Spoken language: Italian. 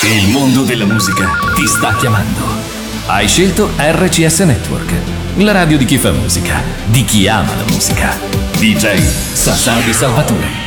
Il mondo della musica ti sta chiamando. Hai scelto RCS Network, la radio di chi fa musica, di chi ama la musica. DJ Sasabi Salvatore.